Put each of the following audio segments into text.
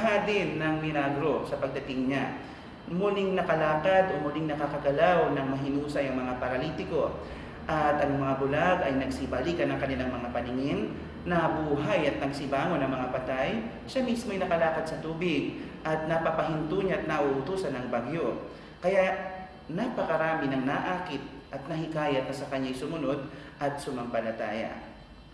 Kumuha din ng milagro sa pagdating niya. Muling nakalakad o muling nakakagalaw ng mahinusay ang mga paralitiko. At ang mga bulag ay nagsibalikan ng kanilang mga paningin, nabuhay at nagsibangon ng mga patay. Siya mismo ay nakalakad sa tubig at napapahinto niya at nauutusan ng bagyo. Kaya napakarami ng naakit at nahikayat na sa kanya'y sumunod at sumampalataya.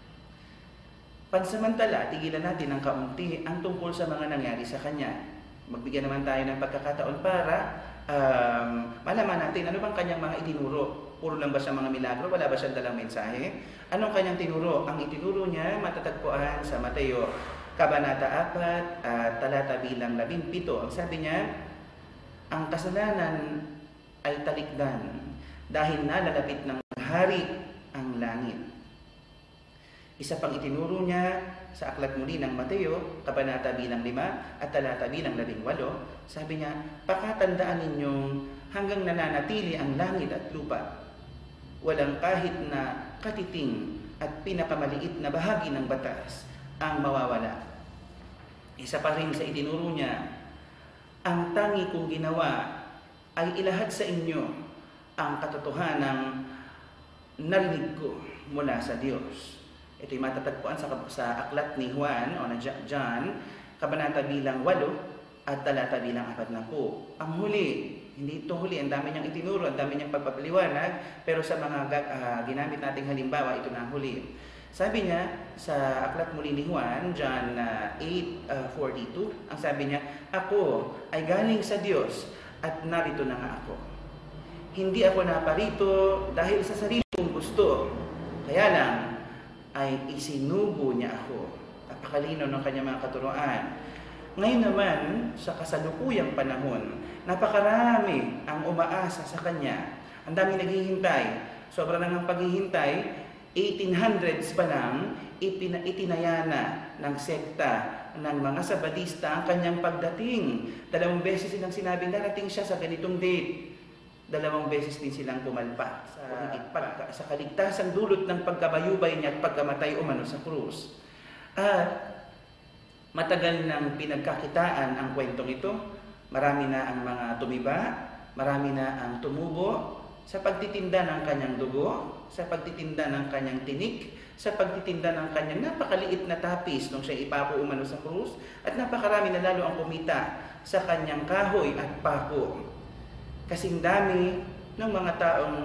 Pansamantala, tigilan natin ng kaunti ang tungkol sa mga nangyari sa kanya. Magbigyan naman tayo ng pagkakataon para malaman natin ano bang kanyang mga itinuro. Puro lang ba siya mga milagro? Wala ba siyang dalang mensahe? Anong kanyang tinuro? Ang itinuro niya matatagpuan sa Mateo, Kabanata 4, talata bilang 17. Ang sabi niya, ang kasalanan ay talikdan dahil nalalapit ng hari ang langit. Isa pang itinuro niya sa aklat muli ng Mateo, Kabanata bilang 5 at talata bilang 18, sabi niya, pakatandaan ninyong hanggang nananatili ang langit at lupa, walang kahit na katiting at pinakamaliit na bahagi ng batas ang mawawala. Isa pa rin sa itinuro niya, ang tangi kong ginawa ay ilahad sa inyo ang katotohanang narinig ko mula sa Diyos. Ito'y matatagpuan sa aklat ni Juan o na John, Kabanata bilang 8 at talata bilang 40. Ang huli, hindi ito huli, ang dami niyang itinuro, ang dami niyang pagpapaliwanag, pero sa mga ginamit nating halimbawa, ito na ang huli. Sabi niya sa aklat muli ni Juan, John 8:42, ang sabi niya, ako ay galing sa Diyos at narito na nga ako. Hindi ako naparito dahil sa sarili kong gusto, kaya lang ay isinubo niya ako. Napakalino ng kanyang mga katuruan. Ngayon naman, sa kasalukuyang panahon, napakarami ang umaasa sa kanya. Ang dami naghihintay. Sobra lang ang paghihintay. 1800s pa lang, itinayana ng sekta ng mga Sabadista ang kanyang pagdating. 2 beses silang sinabing darating siya sa ganitong date. 2 beses din silang pumalpak sa kaligtasang dulot ng pagkabayubay niya at pagkamatay umano sa krus. At matagal nang pinagkakitaan ang kwentong ito. Marami na ang mga tumiba, marami na ang tumubo sa pagtitinda ng kanyang dugo, sa pagtitinda ng kanyang tinik, sa pagtitinda ng kanyang napakaliit na tapis nung siya ipako umano sa krus, at napakarami na lalo ang kumita sa kanyang kahoy at pako. Kasing dami ng mga taong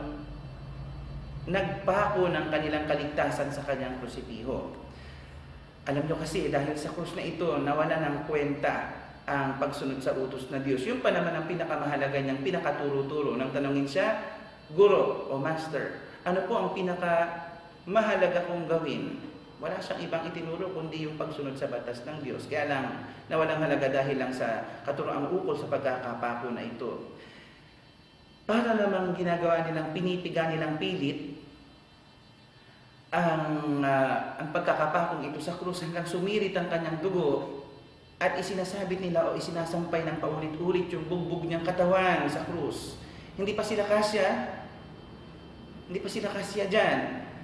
nagpako ng kanilang kaligtasan sa kanyang krusipiho. Alam nyo kasi, dahil sa krus na ito, nawala ng kwenta ang pagsunod sa utos na Diyos. Yung pa naman ang pinakamahalaga niyang pinakaturo-turo. Nang tanongin siya, guro o master, ano po ang pinakamahalaga kong gawin? Wala siyang ibang itinuro kundi yung pagsunod sa batas ng Diyos. Kaya lang, nawalang halaga dahil lang sa katuroang ukol sa pagkakapako na ito. Para namang ginagawa nilang pinipiga nilang pilit ang pagkakapakong ito sa krus hanggang sumirit ang kanyang dugo at isinasabit nila o isinasampay ng paulit-ulit yung bugbog niyang katawan sa krus. Hindi pa sila kasya dyan.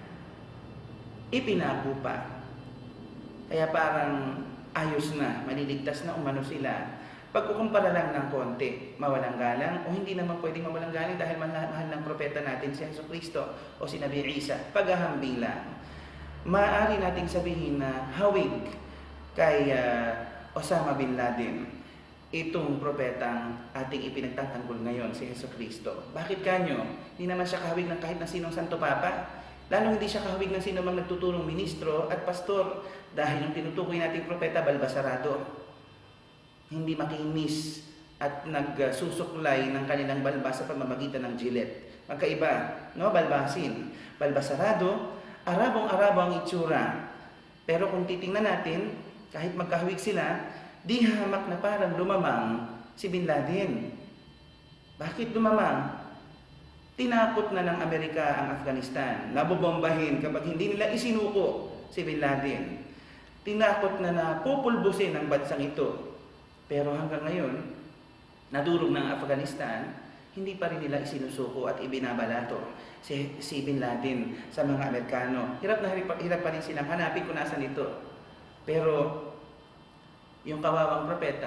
Ipinako pa. Kaya parang ayos na, maliligtas na umano sila. Pagkukumpara lang ng konti, mawalang galang o hindi naman pwedeng mawalang galang dahil mahal ng propeta natin si Jesucristo o si Nabi Isa, paghahambing lang. Maaari nating sabihin na hawig kay Osama bin Laden itong propetang ating ipinagtatanggol ngayon, si Jesucristo. Bakit kanyo? Hindi naman siya kahawig ng kahit na sinong Santo Papa. Lalong hindi siya kahawig ng sino mang nagtuturong ministro at pastor dahil yung tinutukoy nating propeta, balbasarado. Hindi makinis at nagsusuklay ng kanilang balbas sa pamamagitan ng jilet. Magkaiba, no? Balbasin. Balbasarado, arabong-arabo ang itsura. Pero kung titingnan natin, kahit magkahawig sila, di hamak na parang lumamang si Bin Laden. Bakit lumamang? Tinakot na ng Amerika ang Afghanistan. Nabobombahin kapag hindi nila isinuko si Bin Laden. Tinakot na pupulbusin ang bansang ito. Pero hanggang ngayon, nadurog ng Afghanistan, hindi pa rin nila isinusuko at ibinabalato si Bin Laden sa mga Amerikano. Hirap pa rin silang hanapin kung nasan ito. Pero yung kawawang propeta,